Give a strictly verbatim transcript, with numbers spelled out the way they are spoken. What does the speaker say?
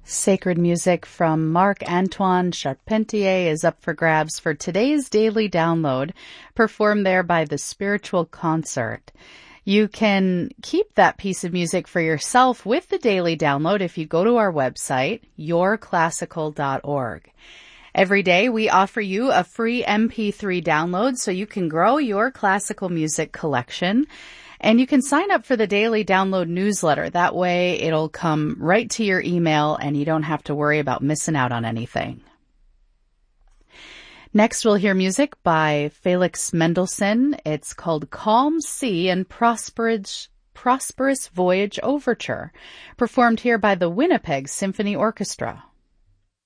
Sacred music from Marc-Antoine Charpentier is up for grabs for today's daily download, performed there by the Spiritual Concert. You can keep that piece of music for yourself with the daily download if you go to our website, your classical dot org. Every day we offer you a free M P three download so you can grow your classical music collection. And you can sign up for the daily download newsletter. That way it'll come right to your email and you don't have to worry about missing out on anything. Next, we'll hear music by Felix Mendelssohn. It's called Calm Sea and Prosperous, Prosperous Voyage Overture, performed here by the Winnipeg Symphony Orchestra.